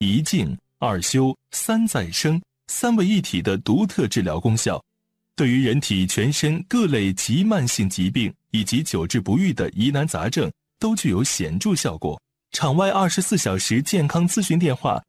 一静、二休、三再生三位一体的独特治疗功效，对于人体全身各类急慢性疾病以及久治不愈的疑难杂症都具有显著效果。场外24小时健康咨询电话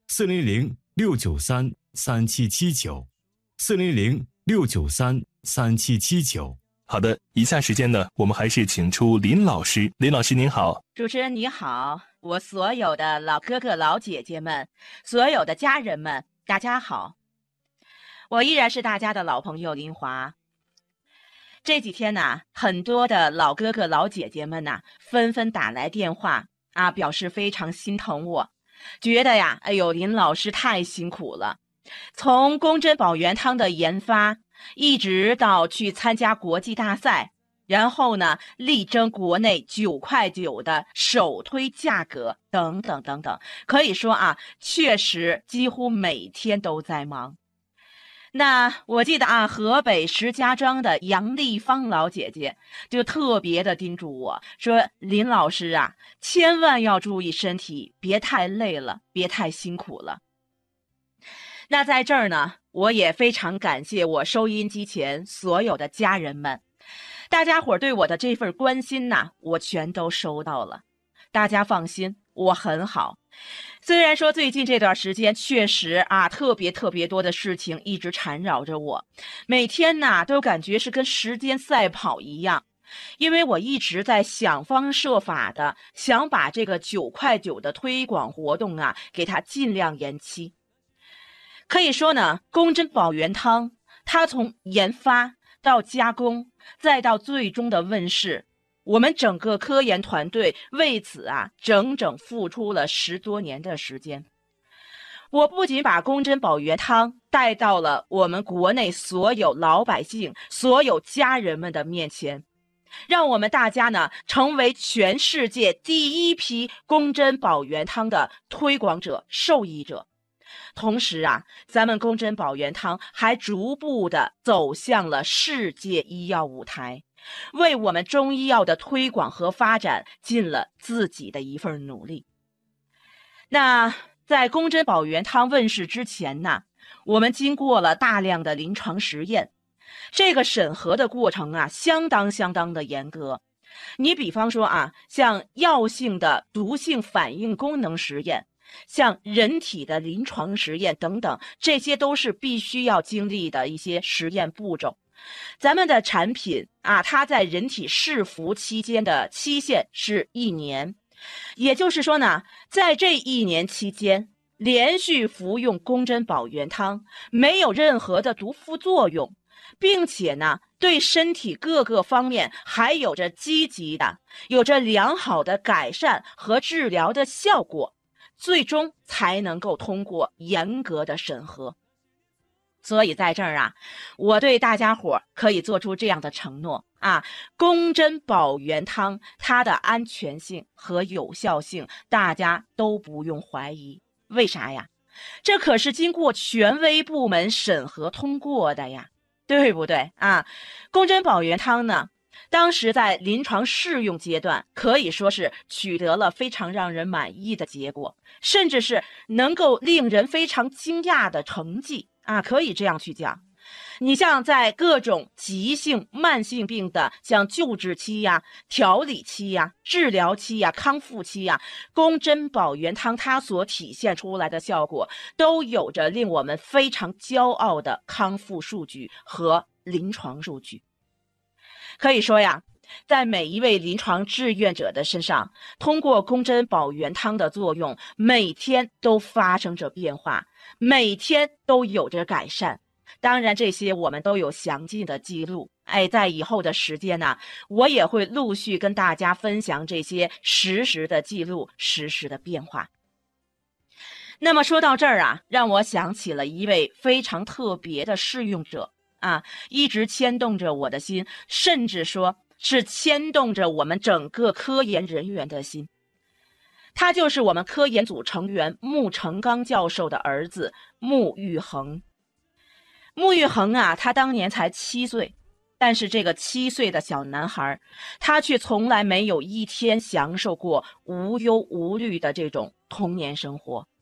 ：400-693-3779，400-693-3779。好的，以下时间呢，我们还是请出林老师。林老师您好。 主持人你好，我所有的老哥哥老姐姐们，所有的家人们，大家好。我依然是大家的老朋友林华。这几天呢，很多的老哥哥老姐姐们呢，纷纷打来电话啊，表示非常心疼我，觉得呀，哎呦，林老师太辛苦了。从宫珍保元汤的研发，一直到去参加国际大赛，然后呢，力争国内9块9的首推价格，等等等等。可以说啊，确实几乎每天都在忙。那我记得啊，河北石家庄的杨丽芳老姐姐就特别的叮嘱我说：“林老师啊，千万要注意身体，别太累了，别太辛苦了。”那在这儿呢，我也非常感谢我收音机前所有的家人们，大家伙对我的这份关心呐，我全都收到了。大家放心，我很好。虽然说最近这段时间确实啊，特别多的事情一直缠绕着我，每天呐都感觉是跟时间赛跑一样，因为我一直在想方设法的想把这个9块9的推广活动啊，给它尽量延期。可以说呢，宫珍保元汤它从研发到加工，再到最终的问世，我们整个科研团队为此啊，整整付出了10多年的时间。我不仅把宫珍保元汤带到了我们国内所有老百姓、所有家人们的面前，让我们大家呢成为全世界第一批宫珍保元汤的推广者、受益者。同时啊，咱们宫珍保元汤还逐步的走向了世界医药舞台，为我们中医药的推广和发展尽了自己的一份努力。那在宫珍保元汤问世之前呢，我们经过了大量的临床实验，这个审核的过程啊，相当的严格。你比方说啊，像药性的毒性反应功能实验，像人体的临床实验等等，这些都是必须要经历的一些实验步骤。咱们的产品啊，它在人体试服期间的期限是1年，也就是说呢，在这1年期间，连续服用宫珍保元汤，没有任何的毒副作用，并且呢，对身体各个方面还有着积极的、有着良好的改善和治疗的效果，最终才能够通过严格的审核。所以在这儿啊，我对大家伙可以做出这样的承诺啊，宫珍保元汤它的安全性和有效性大家都不用怀疑。为啥呀？这可是经过权威部门审核通过的呀，对不对啊？宫珍保元汤呢，当时在临床试用阶段可以说是取得了非常让人满意的结果，甚至是能够令人非常惊讶的成绩啊，可以这样去讲。你像在各种急性慢性病的像救治期呀、调理期呀、治疗期呀、康复期呀，宫珍保元汤它所体现出来的效果都有着令我们非常骄傲的康复数据和临床数据。可以说呀，在每一位临床志愿者的身上，通过宫珍保元汤的作用，每天都发生着变化，每天都有着改善。当然这些我们都有详尽的记录，在以后的时间呢，我也会陆续跟大家分享这些实时的记录、实时的变化。那么说到这儿啊，让我想起了一位非常特别的试用者啊，一直牵动着我的心，甚至说是牵动着我们整个科研人员的心。他就是我们科研组成员穆成刚教授的儿子穆玉恒。穆玉恒啊，他当年才7岁，但是这个7岁的小男孩，他却从来没有一天享受过无忧无虑的这种童年生活。